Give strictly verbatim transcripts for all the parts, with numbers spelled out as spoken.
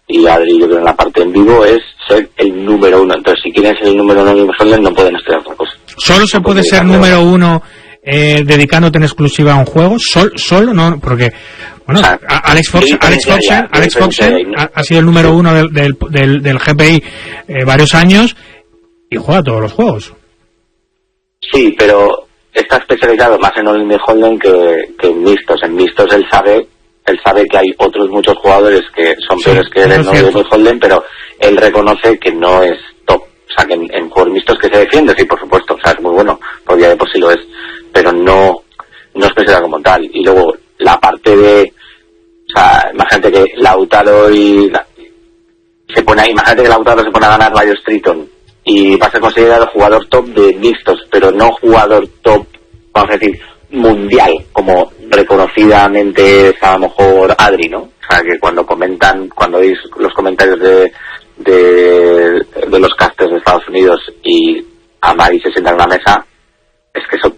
y Adri, yo creo, en la parte en vivo, es ser el número uno. Entonces, si quieren ser el número uno en Hold'em, no pueden estudiar otra cosa. ¿Solo se puede ser número uno eh, dedicándote en exclusiva a un juego? ¿Sol, ¿Solo? No, porque... Bueno, o sea, Alex Fox, Alex Foxen, Alex Foxen ha, ha sido el número sí. uno del, del, del, del G P I eh, varios años y juega todos los juegos. Sí, pero está especializado más en Hold'em que, que en mixtos. En mixtos él sabe, él sabe que hay otros muchos jugadores que son sí, peores que él en Hold'em, pero él reconoce que no es top. O sea, que en, en juegos mixtos que se defiende, sí, por supuesto. O sea, es muy bueno, por día de por sí lo es, pero no, no especial como tal. Y luego, la parte de, o sea, imagínate que Lautaro y la, se pone, imagínate que Lautaro se pone a ganar varios Triton y va a ser considerado jugador top de mixtos, pero no jugador top, vamos a decir, mundial, como reconocidamente es a lo mejor Adri, ¿no? O sea, que cuando comentan, cuando veis los comentarios de de, de los casters de Estados Unidos y Amari se sienta en una mesa, es que eso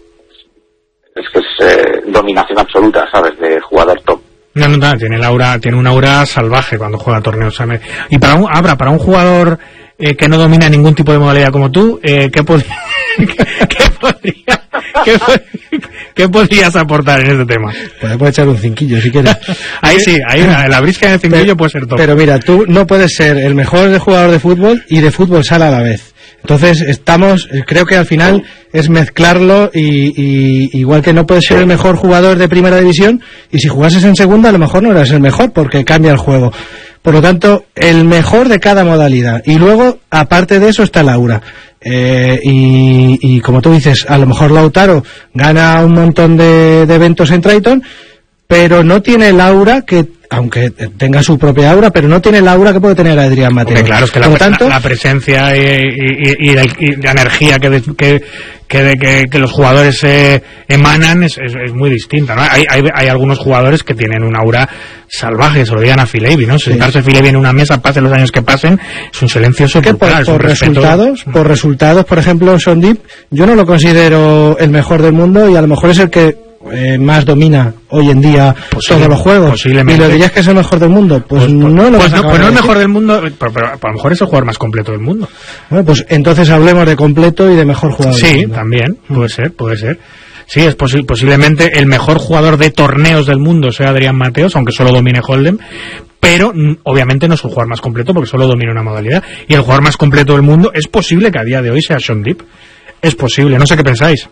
es que es eh, dominación absoluta, ¿sabes? De jugador top. No, no, no, tiene el aura, tiene un aura salvaje cuando juega torneos. ¿Sabes? Y para un, Abra, para un jugador eh, que no domina ningún tipo de modalidad como tú, eh, ¿qué, pod ¿qué, qué, podría, qué, pod ¿qué podrías aportar en este tema? Podemos echar un cinquillo si quieres. Ahí sí, ahí la brisca en el cinquillo pero, puede ser top. Pero mira, tú no puedes ser el mejor de jugador de fútbol y de fútbol sala a la vez. Entonces estamos, creo que al final es mezclarlo y, y igual que no puedes ser el mejor jugador de primera división y si jugases en segunda a lo mejor no eres el mejor porque cambia el juego. Por lo tanto, el mejor de cada modalidad. Y luego, aparte de eso, está el aura. Eh, y, y como tú dices, a lo mejor Lautaro gana un montón de, de eventos en Triton, pero no tiene el aura que, aunque tenga su propia aura, pero no tiene el aura que puede tener Adrián Mateo. Porque claro, es que la, tanto, la, la presencia y, y, y, la, y la energía que, de, que, que, de, que, que los jugadores eh, emanan es, es, es muy distinta, ¿no? Hay, hay, hay algunos jugadores que tienen una aura salvaje, se lo digan a Philevi, ¿no? Sentarse sí. Philevi en una mesa, pasen los años que pasen, es un silencio sepulcral. Por, por resultados, por resultados, por ejemplo, Sondip, yo no lo considero el mejor del mundo y a lo mejor es el que Eh, más domina hoy en día Posible, todos los juegos y lo dirías que es el mejor del mundo pues, pues no lo pues no, pues no es el mejor del mundo pero, pero a lo mejor es el jugador más completo del mundo. Bueno, pues entonces hablemos de completo y de mejor jugador sí del mundo. También puede ser puede ser sí es posi posiblemente el mejor jugador de torneos del mundo sea Adrián Mateos, aunque solo domine Hold'em, pero obviamente no es el jugador más completo porque solo domina una modalidad y el jugador más completo del mundo es posible que a día de hoy sea Sondip, es posible, no sé qué pensáis.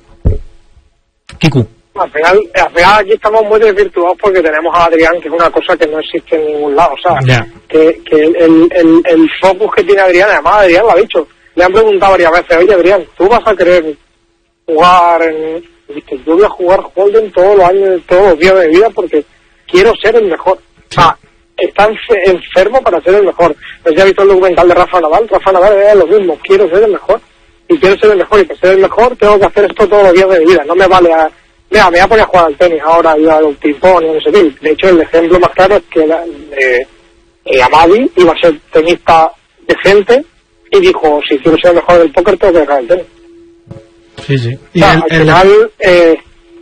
Kiku. Al final, al final aquí estamos muy desvirtuados porque tenemos a Adrián, que es una cosa que no existe en ningún lado, o sea, yeah. que, que el, el, el focus que tiene Adrián, además Adrián lo ha dicho, le han preguntado varias veces, oye Adrián, ¿tú vas a querer jugar en...? Dice, yo voy a jugar Hold'em todos los años, todos los días de mi vida porque quiero ser el mejor. Sí. O sea, está enfermo para ser el mejor. No sé si ha visto el documental de Rafa Nadal, Rafa Nadal es lo mismo, quiero ser el mejor, y quiero ser el mejor, y para ser el mejor tengo que hacer esto todos los días de mi vida, no me vale a... Mira, me voy a poner a jugar al tenis ahora y al ping-pong y no sé qué. De hecho, el ejemplo más claro es que la, eh, eh, Amadi iba a ser tenista decente y dijo, si quiero ser el mejor del póker, tengo que dejar el tenis. Sí, sí. O sea, al el, final, el... Eh,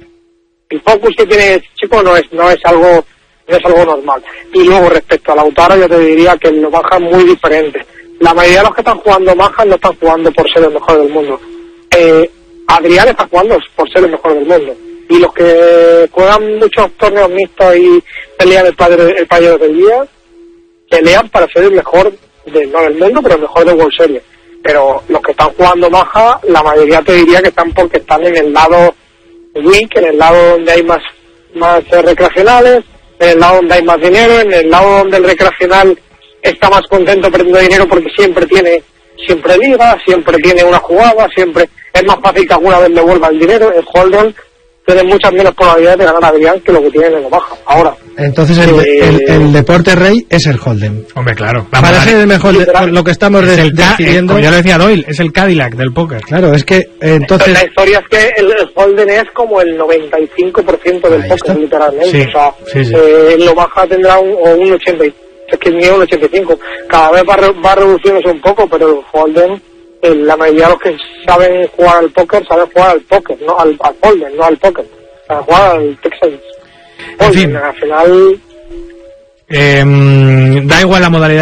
el focus que tiene este chico no es, no es algo no es algo normal. Y luego, respecto a Lautaro, yo te diría que lo Maja es muy diferente. La mayoría de los que están jugando Maja no están jugando por ser el mejor del mundo. Eh, Adrián está jugando por ser el mejor del mundo. Y los que juegan muchos torneos mixtos y pelean el padre el padre del día, pelean para ser el mejor de, no del mundo, pero el mejor de World Series. Pero los que están jugando Maja, la mayoría te diría que están porque están en el lado weak, en el lado donde hay más, más eh, recreacionales, en el lado donde hay más dinero, en el lado donde el recreacional está más contento perdiendo dinero porque siempre tiene, siempre liga, siempre tiene una jugada, siempre es más fácil que alguna vez le vuelva el dinero. El Hold'em tiene muchas menos probabilidades de ganar a Adrián que lo que tiene en la baja. Ahora, entonces el, eh, el, el deporte rey es el Hold'em. Hombre, claro. Para Vamos ser el mejor, de, lo que estamos es el decidiendo. Como ya lo decía Doyle, es el Cadillac del póker. Claro, es que eh, entonces. La historia es que el, el Hold'em es como el noventa y cinco por ciento del póker, literalmente. Sí, o sea, sí, sí. Eh, lo baja tendrá un, o un ochenta, es que ni un ochenta y cinco. Cada vez va, va reduciéndose un poco, pero el Hold'em, la mayoría de los que saben jugar al póker saben jugar al póker, no al, al Hold'em, no al póker, saben jugar al Texas. En fin, al final eh, da igual la modalidad